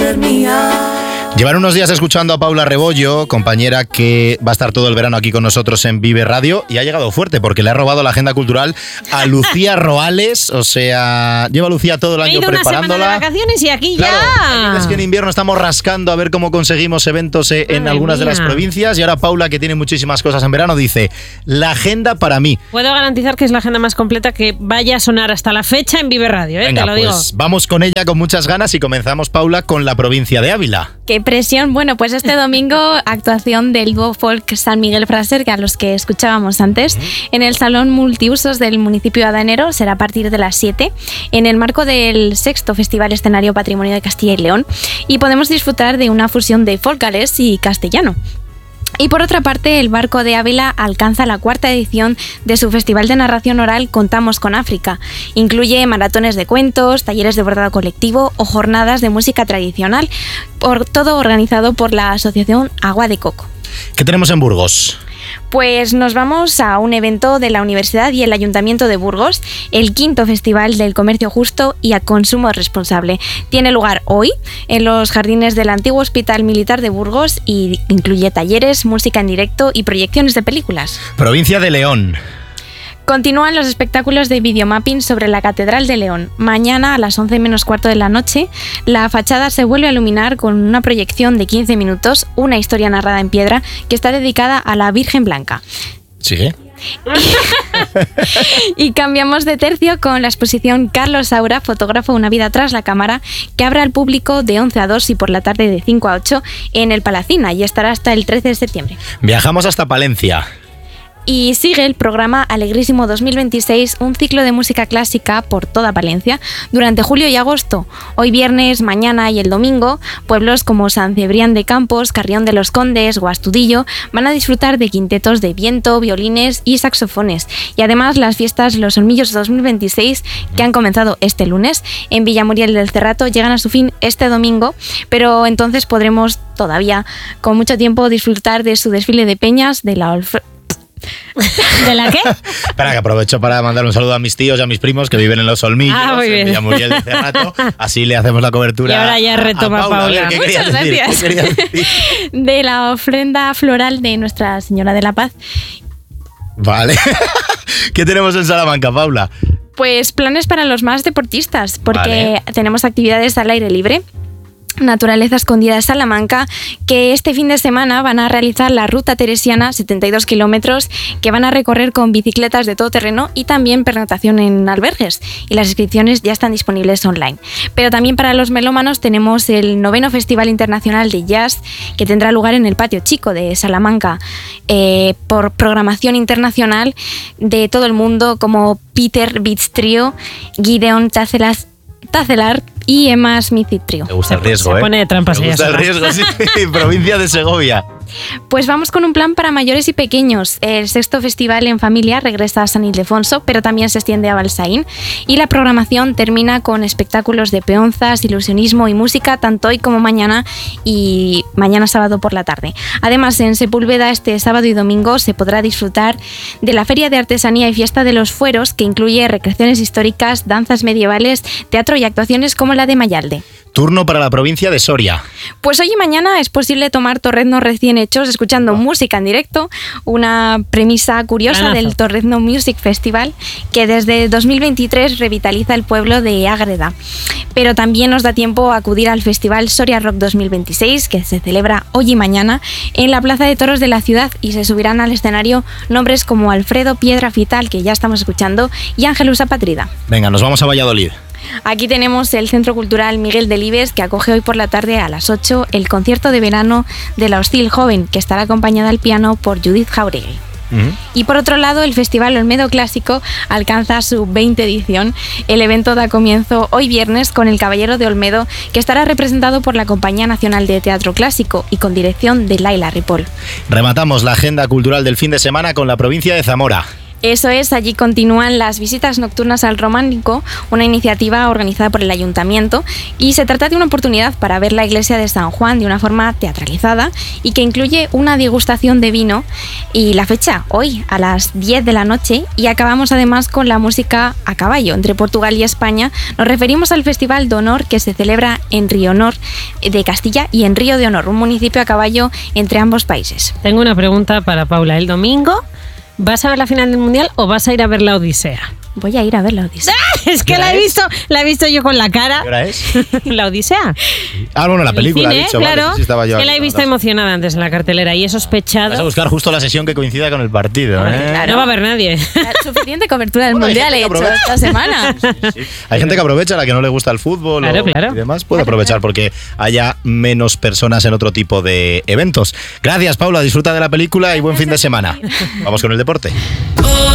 ser mía. Llevan unos días escuchando a Paula Rebollo, compañera que va a estar todo el verano aquí con nosotros en Vive Radio, y ha llegado fuerte porque le ha robado la agenda cultural a Lucía Roales. O sea, lleva Lucía todo el año preparándola. Una semana de vacaciones y aquí claro, ya. Es que en invierno estamos rascando a ver cómo conseguimos eventos en algunas de las provincias, y ahora Paula, que tiene muchísimas cosas en verano, dice: la agenda para mí. Puedo garantizar que es la agenda más completa que vaya a sonar hasta la fecha en Vive Radio, Venga, te lo digo. Pues vamos con ella con muchas ganas y comenzamos, Paula, con la provincia de Ávila. ¡Qué presión! Bueno, pues este domingo actuación del dúo folk San Miguel Fraser, que a los que escuchábamos antes, en el Salón Multiusos del municipio de Adanero. Será a partir de las 7, en el marco del 6º Festival Escenario Patrimonio de Castilla y León, y podemos disfrutar de una fusión de folk galés y castellano. Y por otra parte, el Barco de Ávila alcanza la 4ª edición de su festival de narración oral Contamos con África. Incluye maratones de cuentos, talleres de bordado colectivo o jornadas de música tradicional, todo organizado por la asociación Agua de Coco. ¿Qué tenemos en Burgos? Pues nos vamos a un evento de la Universidad y el Ayuntamiento de Burgos, el 5º Festival del Comercio Justo y a Consumo Responsable. Tiene lugar hoy en los jardines del antiguo Hospital Militar de Burgos y incluye talleres, música en directo y proyecciones de películas. Provincia de León. Continúan los espectáculos de videomapping sobre la Catedral de León. Mañana a las 11 menos cuarto de la noche, la fachada se vuelve a iluminar con una proyección de 15 minutos, una historia narrada en piedra que está dedicada a la Virgen Blanca. ¿Sigue? Y cambiamos de tercio con la exposición Carlos Saura, fotógrafo Una vida tras la cámara, que abre al público de 11 a 2 y por la tarde de 5 a 8 en el Palacina, y estará hasta el 13 de septiembre. Viajamos hasta Palencia. Y sigue el programa Alegrísimo 2026, un ciclo de música clásica por toda Palencia durante julio y agosto. Hoy viernes, mañana y el domingo, pueblos como San Cebrián de Campos, Carrión de los Condes o Astudillo van a disfrutar de quintetos de viento, violines y saxofones. Y además las fiestas Los Olmillos 2026, que han comenzado este lunes en Villamuriel del Cerrato, llegan a su fin este domingo, pero entonces podremos todavía con mucho tiempo disfrutar de su desfile de peñas, de la ¿De la qué? Espera, que aprovecho para mandar un saludo a mis tíos y a mis primos que viven en Los Olmillos, en Villamuriel de Cerrato. Así le hacemos la cobertura. Y ahora ya retoma a Paula. Muchas gracias. ¿Qué querías decir? De la ofrenda floral de Nuestra Señora de la Paz. Vale. ¿Qué tenemos en Salamanca, Paula? Pues planes para los más deportistas, porque tenemos actividades al aire libre. Naturaleza Escondida de Salamanca, que este fin de semana van a realizar la Ruta Teresiana, 72 kilómetros, que van a recorrer con bicicletas de todo terreno y también pernoctación en albergues, y las inscripciones ya están disponibles online. Pero también para los melómanos tenemos el 9º Festival Internacional de Jazz, que tendrá lugar en el Patio Chico de Salamanca, por programación internacional de todo el mundo, como Peter Beats Trio, Gideon Tacelar y Emma Smith Trio. Me gusta el riesgo, Se pone de trampas. Me gusta el riesgo, sí. Provincia de Segovia. Pues vamos con un plan para mayores y pequeños. El 6º Festival en Familia regresa a San Ildefonso, pero también se extiende a Balsaín. Y la programación termina con espectáculos de peonzas, ilusionismo y música, tanto hoy como mañana, y mañana sábado por la tarde. Además, en Sepúlveda este sábado y domingo se podrá disfrutar de la Feria de Artesanía y Fiesta de los Fueros, que incluye recreaciones históricas, danzas medievales, teatro y actuaciones como la de Mayalde. Turno para la provincia de Soria. Pues hoy y mañana es posible tomar torreznos recién hechos escuchando música en directo, una premisa curiosa del Torrezno Music Festival, que desde 2023 revitaliza el pueblo de Ágreda. Pero también nos da tiempo a acudir al Festival Soria Rock 2026, que se celebra hoy y mañana en la Plaza de Toros de la ciudad, y se subirán al escenario nombres como Alfredo Piedra Fital, que ya estamos escuchando, y Ángelus Apatrida. Venga, nos vamos a Valladolid. Aquí tenemos el Centro Cultural Miguel Delibes, que acoge hoy por la tarde a las 8 el concierto de verano de la Hostil Joven, que estará acompañada al piano por Judith Jauregui. Y por otro lado, el Festival Olmedo Clásico alcanza su 20ª edición. El evento da comienzo hoy viernes con El Caballero de Olmedo, que estará representado por la Compañía Nacional de Teatro Clásico y con dirección de Laila Ripoll. Rematamos la agenda cultural del fin de semana con la provincia de Zamora. Eso es, allí continúan las visitas nocturnas al Románico, una iniciativa organizada por el Ayuntamiento, y se trata de una oportunidad para ver la iglesia de San Juan de una forma teatralizada y que incluye una degustación de vino. Y la fecha, hoy a las 10 de la noche, y acabamos además con la música a caballo entre Portugal y España. Nos referimos al Festival de Honor que se celebra en Rionor de Castilla y en Río de Honor, un municipio a caballo entre ambos países. Tengo una pregunta para Paula. ¿El domingo vas a ver la final del Mundial o vas a ir a ver la Odisea? Voy a ir a ver la Odisea. Es que la he visto yo con la cara. ¿Qué hora es? La Odisea. Ah, bueno, la película, cine, ha dicho. claro. Vale, sí, estaba yo que la he visto emocionada antes en la cartelera y he sospechado. Vas a buscar justo la sesión que coincida con el partido, ¿eh? Claro. No va a haber nadie. Suficiente cobertura del Mundial he hecho esta semana. Sí. Hay gente que aprovecha, a la que no le gusta el fútbol y demás, puede aprovechar porque haya menos personas en otro tipo de eventos. Gracias, Paula. Disfruta de la película y buen fin de semana. Vamos con el deporte.